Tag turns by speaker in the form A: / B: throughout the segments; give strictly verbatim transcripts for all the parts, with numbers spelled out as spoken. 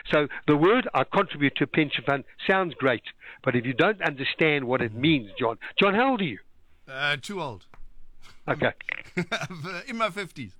A: So the word "I contribute to a pension fund" sounds great, but if you don't understand what it means, John, John, how old are you?
B: Uh, too old.
A: Okay.
B: In my fifties.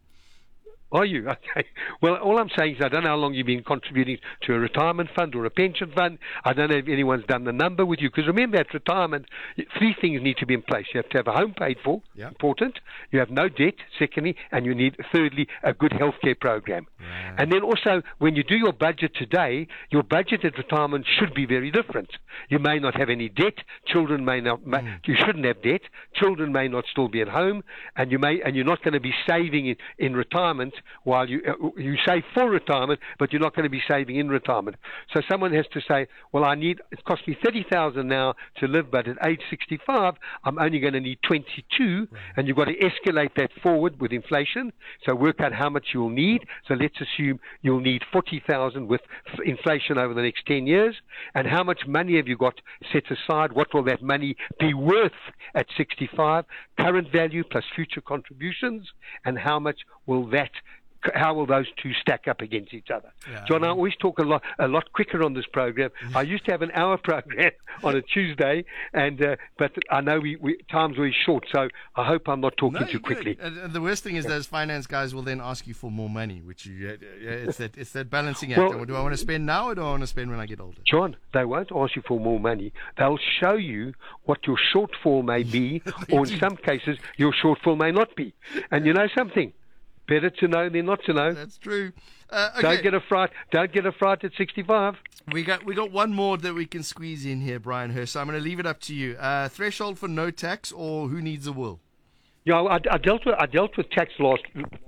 A: Are you? Okay. Well, all I'm saying is I don't know how long you've been contributing to a retirement fund or a pension fund. I don't know if anyone's done the number with you. Because remember, at retirement, three things need to be in place. You have to have a home paid for,
B: yeah.
A: important. You have no debt, secondly. And you need, thirdly, a good healthcare program.
B: Right.
A: And then also, when you do your budget today, your budget at retirement should be very different. You may not have any debt. Children may not, may, mm. you shouldn't have debt. Children may not still be at home. And you may, and you're not going to be saving in, in retirement while you uh, you save for retirement, but you're not going to be saving in retirement. So someone has to say, well, I need, it costs me thirty thousand now to live, but at age sixty-five, I'm only going to need twenty-two, right. And you've got to escalate that forward with inflation. So work out how much you'll need. So let's assume you'll need forty thousand with inflation over the next ten years. And how much money have you got set aside? What will that money be worth at sixty-five? Current value plus future contributions. And how much will that how will those two stack up against each other? Yeah, John, I always talk a lot, a lot quicker on this program. I used to have an hour program on a Tuesday, and uh, but I know we, we time's very short, so I hope I'm not talking
B: no,
A: too quickly.
B: Good. And the worst thing is yeah. those finance guys will then ask you for more money, which you, uh, it's that it's that balancing act. Well, do I want to spend now, or do I want to spend when I get older?
A: John, they won't ask you for more money. They'll show you what your shortfall may be, or in some cases, your shortfall may not be. And you know something? Better to know than not to know.
B: That's true. Uh, okay.
A: Don't get a fright. Don't get a fright at sixty-five.
B: We got we got one more that we can squeeze in here, Brian Hirsch. So I'm going to leave it up to you. Uh, threshold for no tax or who needs a will?
A: Yeah, I, I dealt with I dealt with tax last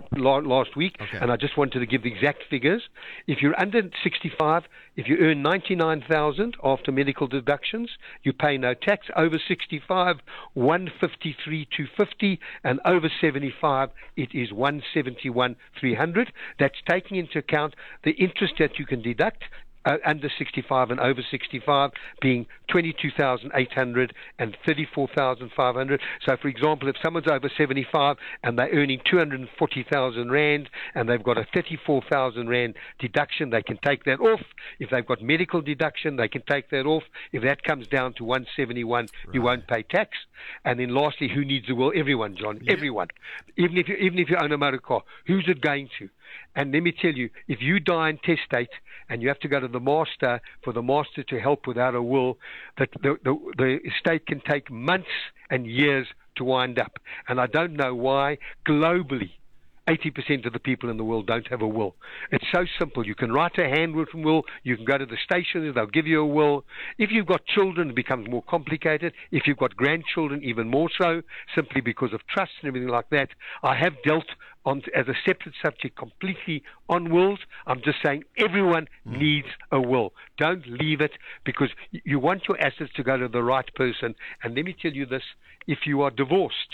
A: last week,
B: okay.
A: And I just wanted to give the exact figures. If you're under sixty-five, if you earn ninety-nine thousand after medical deductions, you pay no tax. Over sixty-five, one fifty-three two fifty, and over seventy-five, it is one seventy-one three hundred. That's taking into account the interest that you can deduct. Uh, under sixty-five and over sixty-five being twenty-two thousand eight hundred and thirty-four thousand five hundred. So, for example, if someone's over seventy-five and they're earning two hundred forty thousand rand and they've got a thirty-four thousand rand deduction, they can take that off. If they've got medical deduction, they can take that off. If that comes down to one seventy-one, right. You won't pay tax. And then lastly, who needs a will? Everyone, John. Yeah. Everyone. Even if you even if you own a motor car, who's it going to? And let me tell you, if you die intestate and you have to go to the master for the master to help without a will, that the, the, the estate can take months and years to wind up. And I don't know why globally eighty percent of the people in the world don't have a will. It's so simple. You can write a handwritten will. You can go to the station. They'll give you a will. If you've got children, it becomes more complicated. If you've got grandchildren, even more so, simply because of trust and everything like that. I have dealt on as a separate subject completely on wills. I'm just saying everyone mm. needs a will. Don't leave it because you want your assets to go to the right person. And let me tell you this, if you are divorced,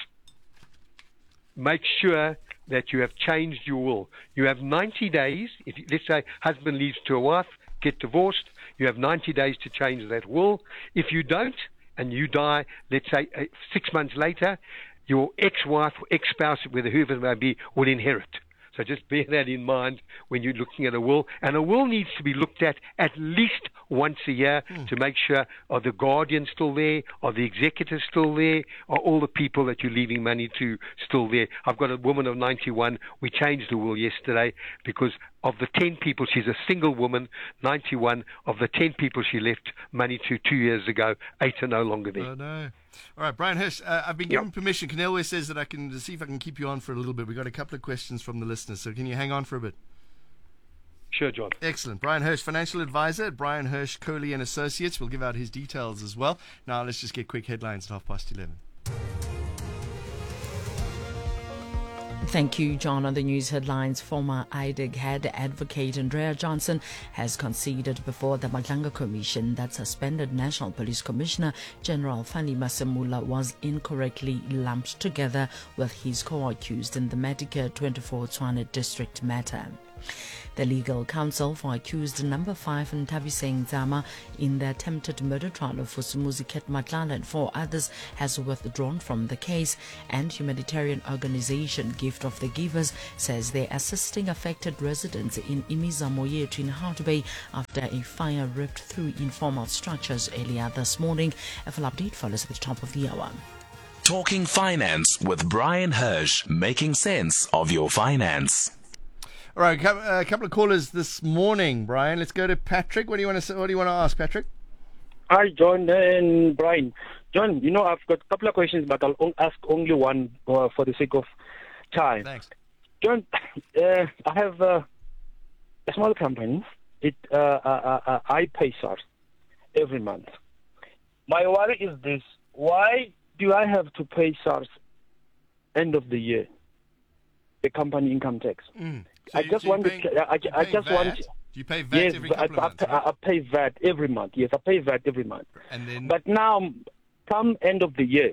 A: make sure that you have changed your will. You have ninety days. If you, let's say husband leaves to a wife, get divorced, you have ninety days to change that will. If you don't, and you die, let's say uh, six months later, your ex-wife, ex-spouse, whether whoever it may be, will inherit. So just bear that in mind when you're looking at a will. And a will needs to be looked at at least once a year mm. to make sure, are the guardians still there? Are the executors still there? Are all the people that you're leaving money to still there? I've got a woman of ninety-one. We changed the will yesterday because of the ten people, she's a single woman, ninety-one. Of the ten people she left money to two years ago, eight are no longer there.
B: Oh, no. All right, Brian Hirsch, uh, I've been given yep. permission. Canelware says that I can see if I can keep you on for a little bit. We've got a couple of questions from the listeners, so can you hang on for a bit?
A: Sure, John.
B: Excellent. Brian Hirsch, financial advisor at Brian Hirsch, Coley and Associates. We'll give out his details as well. Now let's just get quick headlines at half past eleven.
C: Thank you, John. On the news headlines, former I D I G head advocate Andrea Johnson has conceded before the Madlanga Commission that suspended National Police Commissioner General Fani Masemula was incorrectly lumped together with his co-accused in the Medicare twenty-four Tshwane district matter. The legal counsel for accused number five Nthabiseng Zama in the attempted murder trial of Fusumuzi Ket Matlala and four others has withdrawn from the case, and humanitarian organization Gift of the Givers says they're assisting affected residents in Imizamoyethu in Hout Bay after a fire ripped through informal structures earlier this morning. A full update follows at the top of the hour.
D: Talking Finance with Brian Hirsch, making sense of your finance.
B: All right, a couple of callers this morning, Brian. Let's go to Patrick. What do you want to say? What do you want to ask, Patrick?
E: Hi, John and Brian. John, you know, I've got a couple of questions, but I'll ask only one uh, for the sake of time.
B: Thanks.
E: John, uh, I have uh, a small company. It uh, uh, uh, I pay SARS every month. My worry is this: why do I have to pay SARS end of the year? The company income tax.
B: Mm. So
E: I
B: you,
E: just
B: so
E: want
B: paying,
E: to. I, I just
B: V A T?
E: want.
B: Do you pay V A T
E: Yes,
B: every
E: I,
B: couple
E: I,
B: of months?
E: I, I pay V A T every month. Yes, I pay V A T every month.
B: And then,
E: But now, come end of the year,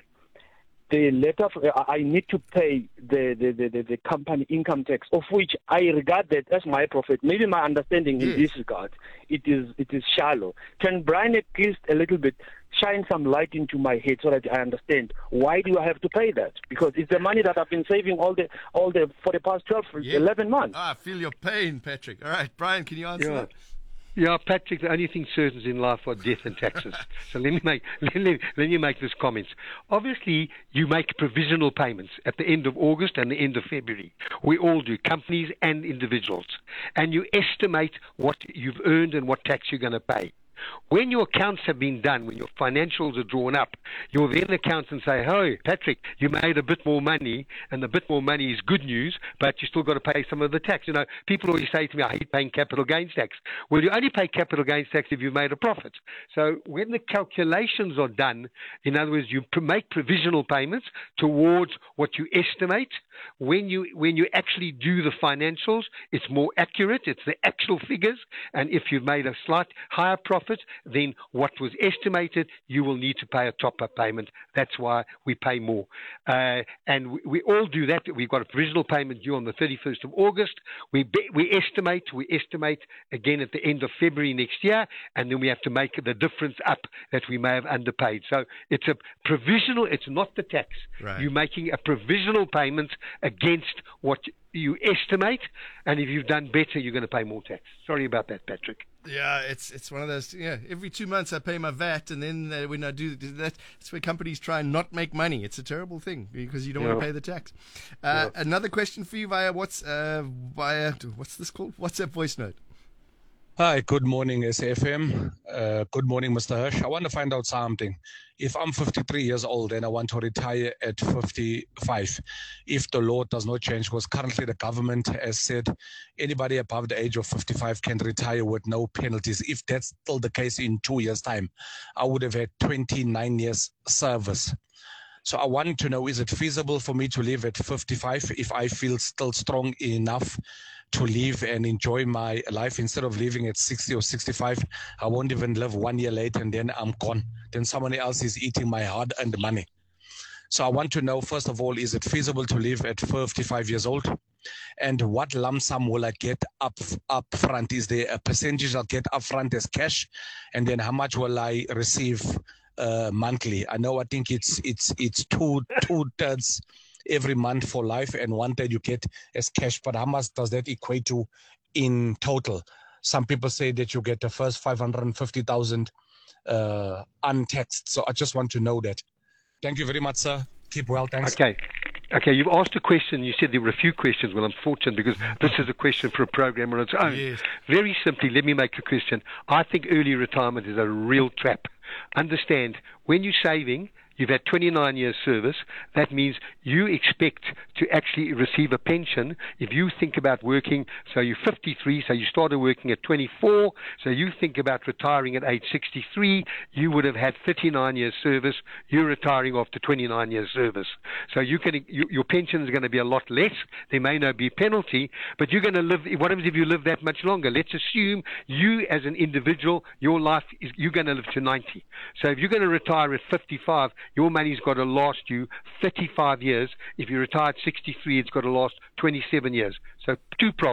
E: the letter of, I need to pay the, the, the, the, the company income tax, of which I regard that as my profit. Maybe my understanding
B: yes.
E: in this regard, it is it is shallow. Can Brian at least a little bit shine some light into my head so that I understand why do I have to pay that? Because it's the money that I've been saving all the all the for the past twelve,
B: yeah.
E: eleven months.
B: Ah, I feel your pain, Patrick. All right, Brian, can you answer
A: Yeah.
B: that?
A: Yeah, Patrick, the only thing certain in life are death and taxes. So let me make let me, let me make this comment. Obviously, you make provisional payments at the end of August and the end of February. We all do, companies and individuals. And you estimate what you've earned and what tax you're going to pay. When your accounts have been done, when your financials are drawn up, you'll then account and say, hey, Patrick, you made a bit more money, and a bit more money is good news, but you still got to pay some of the tax. You know, people always say to me, I hate paying capital gains tax. Well, you only pay capital gains tax if you've made a profit. So when the calculations are done, in other words, you make provisional payments towards what you estimate. When you when you actually do the financials, it's more accurate. It's the actual figures. And if you've made a slight higher profit than what was estimated, you will need to pay a top-up payment. That's why we pay more. Uh, and we, we all do that. We've got a provisional payment due on the thirty-first of August. We be, we estimate, we estimate again at the end of February next year, and then we have to make the difference up that we may have underpaid. So it's a provisional, it's not the tax.
B: Right.
A: You're making a provisional payment against what you estimate, and if you've done better, you're going to pay more tax. Sorry about that, Patrick.
B: Yeah, it's it's one of those. Yeah, every two months I pay my V A T, and then uh, when I do that, that's where companies try and not make money. It's a terrible thing because you don't
A: Yeah.
B: want to pay the tax. Uh,
A: Yeah.
B: Another question for you via what's uh, via what's this called? WhatsApp voice note.
F: Hi, good morning, S F M. Uh, good morning, Mister Hirsch. I want to find out something. If I'm fifty-three years old and I want to retire at fifty-five, if the law does not change, because currently the government has said anybody above the age of fifty-five can retire with no penalties. If that's still the case in two years' time, I would have had twenty-nine years service. So I want to know, is it feasible for me to live at fifty-five if I feel still strong enough to live and enjoy my life instead of living at sixty or sixty-five? I won't even live one year later and then I'm gone. Then someone else is eating my hard-earned money. So I want to know, first of all, is it feasible to live at fifty-five years old? And what lump sum will I get up up front? Is there a percentage I'll get up front as cash? And then how much will I receive uh, monthly? I know I think it's it's it's two two thirds every month for life and one third you get as cash. But how much does that equate to in total? Some people say that you get the first five hundred fifty thousand uh, untaxed. So I just want to know that. Thank you very much, sir. Keep well. Thanks.
A: Okay. Okay, you've asked a question. You said there were a few questions. Well, I'm fortunate because this is a question for a program on its own.
B: Yes.
A: Very simply, let me make a question. I think early retirement is a real trap. Understand, when you're saving, you've had twenty-nine years service. That means you expect to actually receive a pension. If you think about working, so you're fifty-three, so you started working at twenty-four, so you think about retiring at age sixty-three, you would have had thirty-nine years service. You're retiring after twenty-nine years service. So you can, you, your pension is going to be a lot less. There may not be a penalty, but you're going to live, what happens if you live that much longer? Let's assume you as an individual, your life, is you're going to live to ninety. So if you're going to retire at fifty-five, your money's got to last you thirty-five years. If you retire at sixty-three, it's got to last twenty-seven years. So two problems.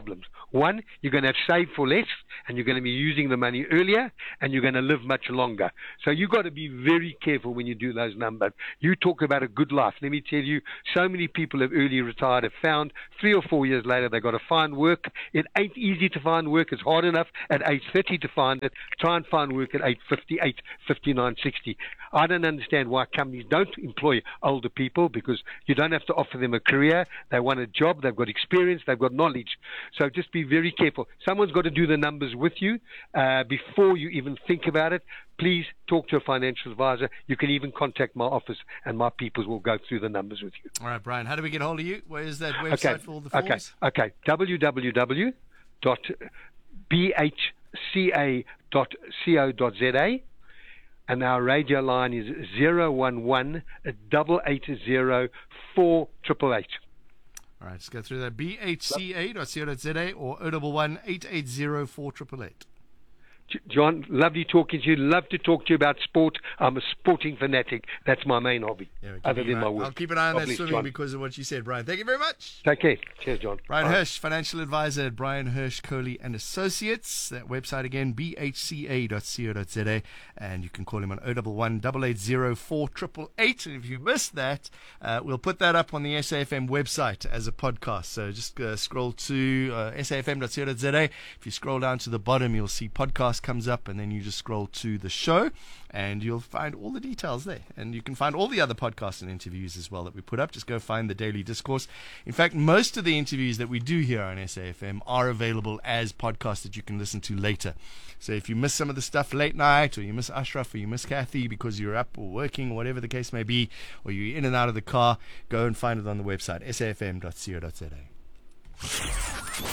A: One, you're going to have saved for less, and you're going to be using the money earlier, and you're going to live much longer. So you've got to be very careful when you do those numbers. You talk about a good life. Let me tell you, so many people have early retired, have found three or four years later they've got to find work. It ain't easy to find work. It's hard enough at age thirty to find it. Try and find work at age fifty-eight, fifty-nine, sixty. I don't understand why companies don't employ older people, because you don't have to offer them a career. They want a job. They've got experience. They've got knowledge. So just be very careful. Someone's got to do the numbers with you uh, before you even think about it. Please talk to a financial advisor. You can even contact my office, and my people will go through the numbers with you.
B: All right, Brian, how do we get hold of you? Where is that website
A: okay.
B: for all the forms?
A: Okay, okay. w w w dot b h c a dot co dot z a, and our radio line is zero one one, eight eight zero, four eight eight eight.
B: All right, just go through that, b h c a dot co dot z a or zero one one, eight eight zero, four eight eight eight.
A: John, lovely talking to you. Love to talk to you about sport. I'm a sporting fanatic. That's my main hobby,
B: yeah,
A: other than my work.
B: I'll keep an eye on
A: God
B: that
A: bless,
B: swimming
A: John.
B: because of what you said, Brian. Thank you very much.
A: Take care. Cheers, John.
B: Brian
A: Bye.
B: Hirsch, financial advisor at Brian Hirsch, Coley and Associates. That website again, b h c a dot co dot z a, and you can call him on zero one one, eight eight zero, four eight eight eight. And if you missed that, uh, we'll put that up on the S A F M website as a podcast. So just uh, scroll to uh, s a f m dot co dot z a. If you scroll down to the bottom, you'll see podcast comes up, and then you just scroll to the show, and you'll find all the details there. And you can find all the other podcasts and interviews as well that we put up. Just go find the Daily Discourse. In fact, most of the interviews that we do here on S A F M are available as podcasts that you can listen to later. So if you miss some of the stuff late night, or you miss Ashraf, or you miss Kathy because you're up or working, or whatever the case may be, or you're in and out of the car, go and find it on the website, s a f m dot co dot z a.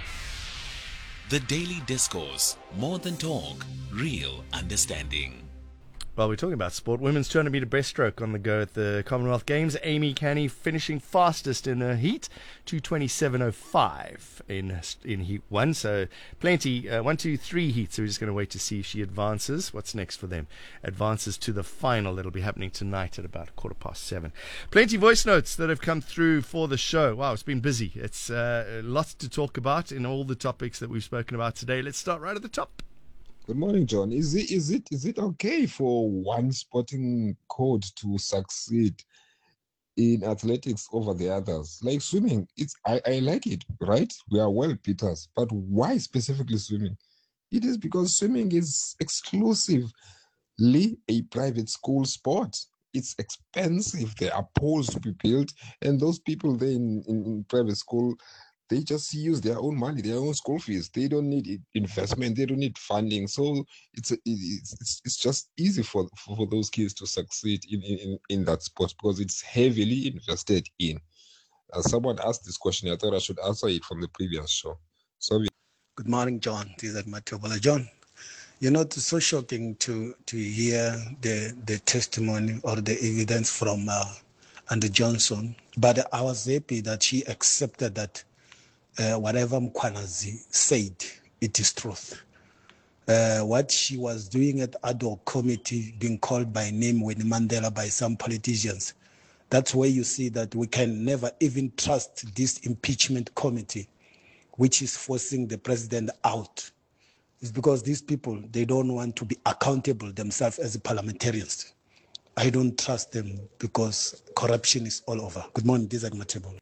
D: The Daily Discourse. More than talk, real understanding.
B: Well, we're talking about sport. Women's two hundred metre breaststroke on the go at the Commonwealth Games. Amy Canny finishing fastest in her heat, two twenty-seven oh five in in heat one. So plenty, uh, one, two, three heats. So we're just going to wait to see if she advances. What's next for them? Advances to the final. That'll be happening tonight at about quarter past seven. Plenty voice notes that have come through for the show. Wow, it's been busy. It's uh, lots to talk about in all the topics that we've spoken about today. Let's start right at the top.
G: Good morning, John. Is it is it is it okay for one sporting code to succeed in athletics over the others? Like swimming, it's I, I like it, right? We are well beaters, but why specifically swimming? It is because swimming is exclusively a private school sport. It's expensive. There are pools to be built, and those people there in, in, in private school, they just use their own money, their own school fees. They don't need investment. They don't need funding. So it's a, it's it's just easy for, for those kids to succeed in, in, in that sport because it's heavily invested in. Uh, someone asked this question. I thought I should answer it from the previous show. Sorry.
H: Good morning, John. This is Matobola. John, you know, it's so shocking to, to hear the, the testimony or the evidence from uh, Andrew Johnson. But I was happy that she accepted that Uh, whatever Mkwanazi said, it is truth. Uh, what she was doing at ad hoc committee, being called by name Winnie Mandela by some politicians, that's where you see that we can never even trust this impeachment committee, which is forcing the president out. It's because these people, they don't want to be accountable themselves as parliamentarians. I don't trust them because corruption is all over. Good morning, this is Matebo.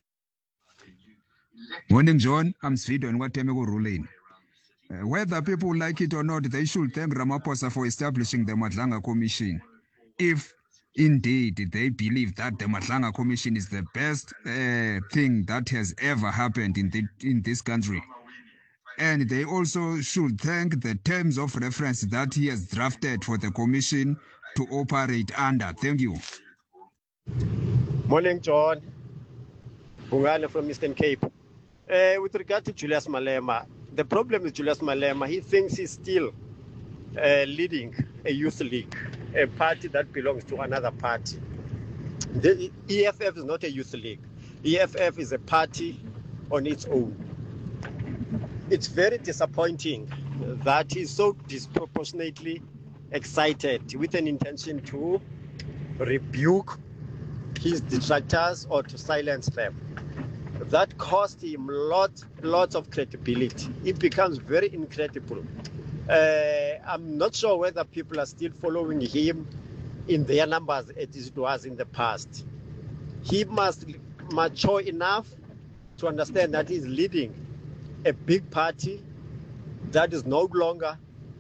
I: Morning, John. I'm Svido and what Temeko ruling. Uh, whether people like it or not, they should thank Ramaphosa for establishing the Madlanga Commission. If indeed they believe that the Madlanga Commission is the best uh, thing that has ever happened in the, in this country. And they also should thank the terms of reference that he has drafted for the commission to operate under. Thank you.
J: Morning, John. Bungane from Eastern Cape. Uh, with regard to Julius Malema, the problem with Julius Malema, he thinks he's still uh, leading a youth league, a party that belongs to another party. The E F F is not a youth league. E F F is a party on its own. It's very disappointing that he's so disproportionately excited with an intention to rebuke his detractors or to silence them. that cost him lots, lots of credibility. It becomes very incredible. Uh, I'm not sure whether people are still following him in their numbers as it was in the past. He must mature enough to understand that he's leading a big party that is no longer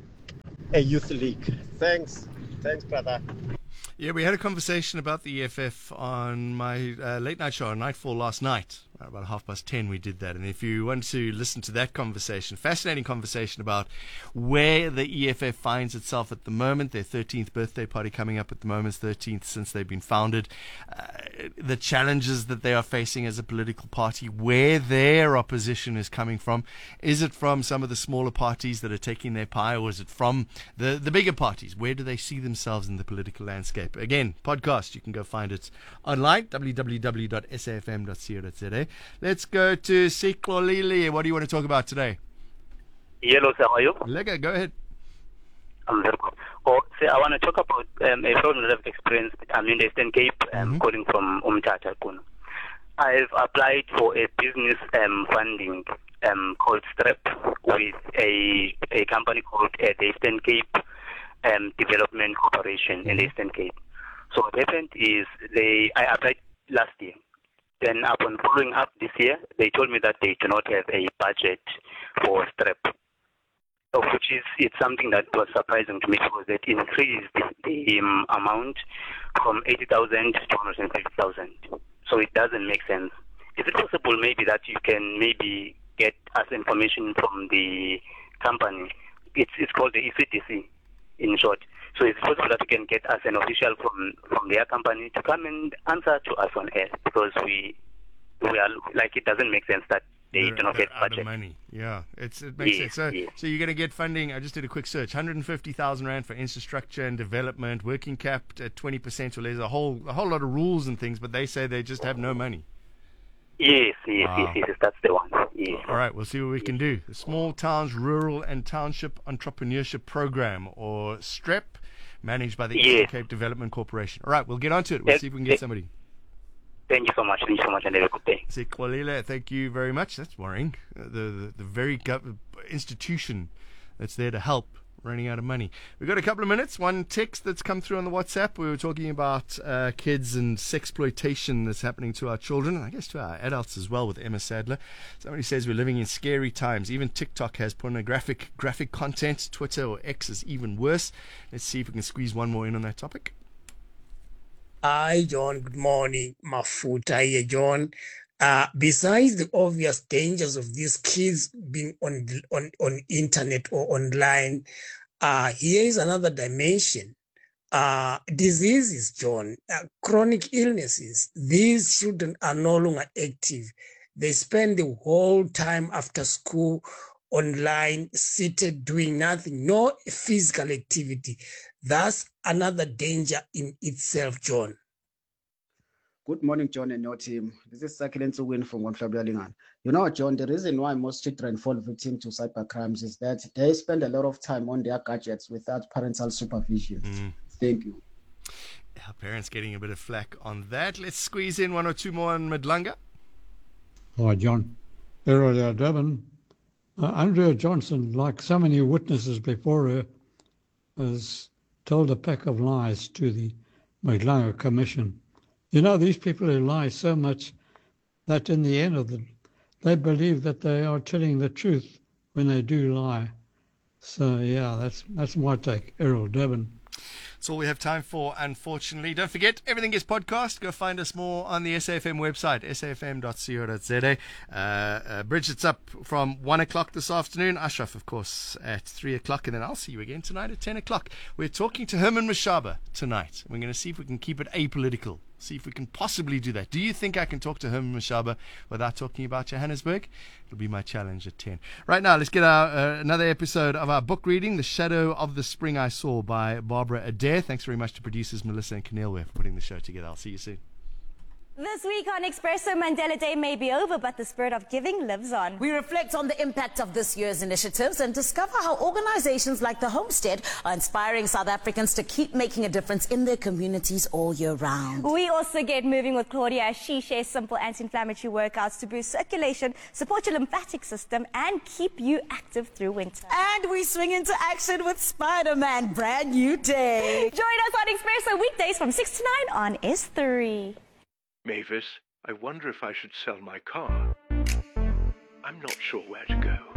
J: a youth league. Thanks. Thanks, brother.
B: Yeah, we had a conversation about the E F F on my uh, late night show on Nightfall last night. About half past ten we did that. And if you want to listen to that conversation, fascinating conversation about where the E F F finds itself at the moment, their thirteenth birthday party coming up at the moment, thirteenth since they've been founded, uh, the challenges that they are facing as a political party, where their opposition is coming from. Is it from some of the smaller parties that are taking their pie, or is it from the, the bigger parties? Where do they see themselves in the political landscape? Again, podcast, you can go find it online, w w w dot s a f m dot co dot z a. Let's go to Siklolile. What do you want to talk about today?
K: Hello, sir. How are you?
B: Lega, go ahead.
K: I'm very good. Oh, so I want to talk about um, a problem that I've experienced. I'm in the Eastern Cape. I'm mm-hmm. calling from Umtata. I've applied for a business um, funding um, called STREP with a a company called uh, the Eastern Cape um, Development Corporation mm-hmm. in the Eastern Cape. So what happened is they I applied last year. Then upon following up this year, they told me that they do not have a budget for STREP, which is it's something that was surprising to me because they increased the um, amount from eighty thousand to one hundred fifty thousand. So it doesn't make sense. Is it possible maybe that you can maybe get us information from the company? It's it's called the E C D C in short. So it's possible that we can get us an official from, from their company to come and answer to us on air because we we are like it doesn't make sense that they
B: they're,
K: do not
B: get
K: budget.
B: Out of money. Yeah, it's it makes
K: yes,
B: sense. So
K: yes.
B: so you're going to get funding. I just did a quick search. one hundred fifty thousand rand for infrastructure and development, working cap at twenty percent. Well, there's a whole a whole lot of rules and things, but they say they just have no money.
K: Yes, yes,
B: wow.
K: yes, yes, that's the one. Yes.
B: All right, we'll see what we can do. The Small Towns Rural and Township Entrepreneurship Program, or STREP, managed by the
K: yes.
B: Eastern Cape Development Corporation. All right, we'll get onto it. We'll see if we can get somebody.
K: Thank you so much. Thank you so much, and have a good day.
B: Siklolile, thank you very much. That's worrying. Uh, the, the the very gov- institution that's there to help running out of money. We've got a couple of minutes. One text that's come through on the WhatsApp. We were talking about uh, kids and sexploitation that's happening to our children, and I guess to our adults as well with Emma Sadler. Somebody says we're living in scary times. Even TikTok has pornographic graphic content. Twitter or X is even worse. Let's see if we can squeeze one more in on that topic.
L: Hi, John. Good morning. Mafuta here, John. Uh, besides the obvious dangers of these kids being on on on internet or online, uh, here is another dimension. Uh, diseases, John, uh, chronic illnesses. These children are no longer active. They spend the whole time after school online, seated, doing nothing, no physical activity. That's another danger in itself, John.
M: Good morning, John, and your team. This is Sakilin Win from Wamflabelingan. You know, John, the reason why most children fall victim to cyber crimes is that they spend a lot of time on their gadgets without parental supervision. Mm. Thank you.
B: Our parents getting a bit of flack on that. Let's squeeze in one or two more on Madlanga.
N: Hi, John. Earlier, Durban. Uh, Andrea Johnson, like so many witnesses before her, has told a pack of lies to the Madlanga Commission. You know, these people who lie so much that in the end of the, they believe that they are telling the truth when they do lie. So, yeah, that's that's my take. Errol Durban.
B: That's all we have time for, unfortunately. Don't forget, everything is podcast. Go find us more on the S A F M website, s a f m dot co dot z a. Uh, uh, Bridget's up from one o'clock this afternoon. Ashraf, of course, at three o'clock. And then I'll see you again tonight at ten o'clock. We're talking to Herman Mashaba tonight. We're going to see if we can keep it apolitical. See if we can possibly do that. Do you think I can talk to Herman Mashaba without talking about Johannesburg? It'll be my challenge at ten. Right now, let's get our, uh, another episode of our book reading, The Shadow of the Spring I Saw by Barbara Adair. Thanks very much to producers Melissa and Kenilwe for putting the show together. I'll see you soon.
O: This week on Expresso, Mandela Day may be over, but the spirit of giving lives on.
P: We reflect on the impact of this year's initiatives and discover how organizations like the Homestead are inspiring South Africans to keep making a difference in their communities all year round.
O: We also get moving with Claudia as she shares simple anti-inflammatory workouts to boost circulation, support your lymphatic system, and keep you active through winter.
P: And we swing into action with Spider-Man, brand new day.
O: Join us on Expresso weekdays from six to nine on S three.
Q: Mavis, I wonder if I should sell my car. I'm not sure where to go.